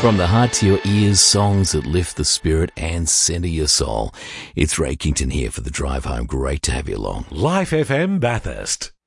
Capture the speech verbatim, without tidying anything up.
From the heart to your ears, songs that lift the spirit and centre your soul. It's Ray Kington here for the drive home. Great to have you along. Life F M Bathurst.